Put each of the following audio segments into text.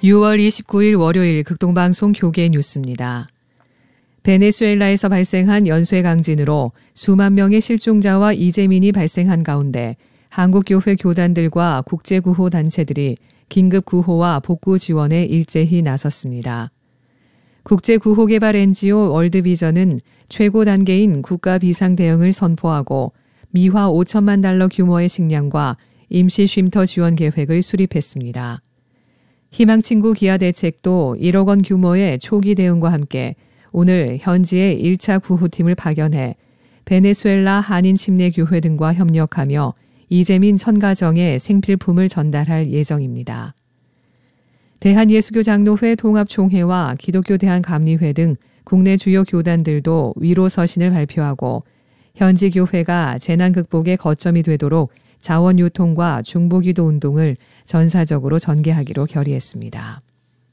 6월 29일 월요일 극동방송 교계 뉴스입니다. 베네수엘라에서 발생한 연쇄 강진으로 수만 명의 실종자와 이재민이 발생한 가운데 한국교회 교단들과 국제구호단체들이 긴급구호와 복구 지원에 일제히 나섰습니다. 국제구호개발 NGO 월드비전은 최고 단계인 국가비상대응을 선포하고 미화 5천만 달러 규모의 식량과 임시 쉼터 지원 계획을 수립했습니다. 희망친구 기아대책도 1억 원 규모의 초기 대응과 함께 오늘 현지에 1차 구호팀을 파견해 베네수엘라 한인침례교회 등과 협력하며 이재민 천가정에 생필품을 전달할 예정입니다. 대한예수교장로회 통합총회와 기독교대한감리회 등 국내 주요 교단들도 위로 서신을 발표하고 현지 교회가 재난 극복의 거점이 되도록 자원 유통과 중보기도 운동을 전사적으로 전개하기로 결의했습니다.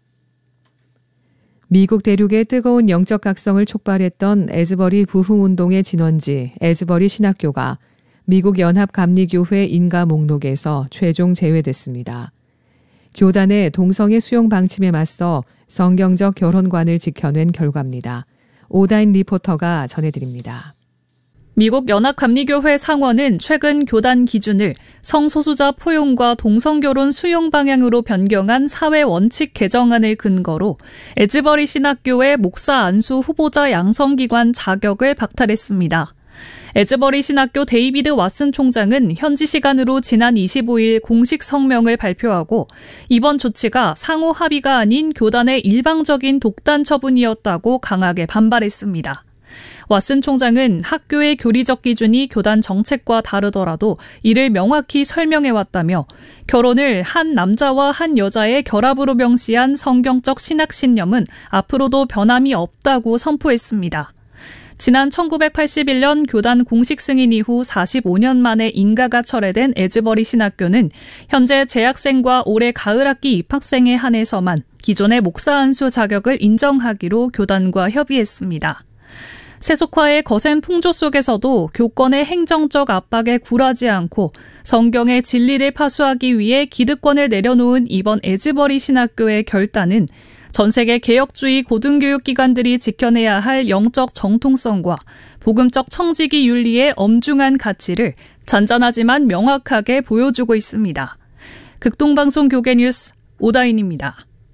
미국 대륙의 뜨거운 영적 각성을 촉발했던 에즈버리 부흥운동의 진원지 에즈버리 신학교가 미국 연합감리교회 인가 목록에서 최종 제외됐습니다. 교단의 동성애 수용 방침에 맞서 성경적 결혼관을 지켜낸 결과입니다. 오다인 리포터가 전해드립니다. 미국 연합감리교회 상원은 최근 교단 기준을 성소수자 포용과 동성결혼 수용 방향으로 변경한 사회 원칙 개정안을 근거로 에즈버리 신학교의 목사 안수 후보자 양성기관 자격을 박탈했습니다. 에즈버리 신학교 데이비드 왓슨 총장은 현지 시간으로 지난 25일 공식 성명을 발표하고 이번 조치가 상호 합의가 아닌 교단의 일방적인 독단 처분이었다고 강하게 반발했습니다. 왓슨 총장은 학교의 교리적 기준이 교단 정책과 다르더라도 이를 명확히 설명해왔다며 결혼을 한 남자와 한 여자의 결합으로 명시한 성경적 신학신념은 앞으로도 변함이 없다고 선포했습니다. 지난 1981년 교단 공식 승인 이후 45년 만에 인가가 철회된 에즈버리 신학교는 현재 재학생과 올해 가을 학기 입학생에 한해서만 기존의 목사 안수 자격을 인정하기로 교단과 협의했습니다. 세속화의 거센 풍조 속에서도 교권의 행정적 압박에 굴하지 않고 성경의 진리를 파수하기 위해 기득권을 내려놓은 이번 에즈버리 신학교의 결단은 전 세계 개혁주의 고등교육기관들이 지켜내야 할 영적 정통성과 복음적 청지기 윤리의 엄중한 가치를 잔잔하지만 명확하게 보여주고 있습니다. 극동방송 교계뉴스 오다인입니다.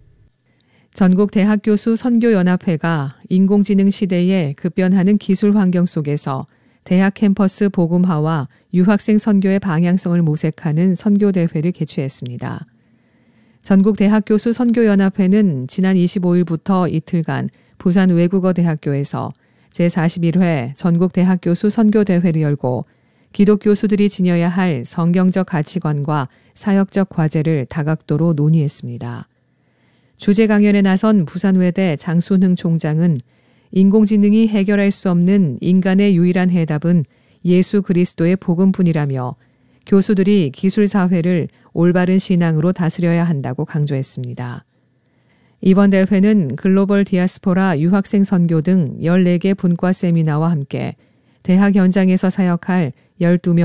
전국 대학교수 선교연합회가 인공지능 시대에 급변하는 기술 환경 속에서 대학 캠퍼스 복음화와 유학생 선교의 방향성을 모색하는 선교대회를 개최했습니다. 전국 대학교수 선교연합회는 지난 25일부터 이틀간 부산 외국어대학교에서 제41회 전국 대학교수 선교대회를 열고 기독 교수들이 지녀야 할 성경적 가치관과 사역적 과제를 다각도로 논의했습니다. 주제 강연에 나선 부산외대 장순흥 총장은 인공지능이 해결할 수 없는 인간의 유일한 해답은 예수 그리스도의 복음뿐이라며 교수들이 기술사회를 올바른 신앙으로 다스려야 한다고 강조했습니다. 이번 대회는 글로벌 디아스포라 유학생 선교 등 14개 분과 세미나와 함께 대학 현장에서 사역할 12명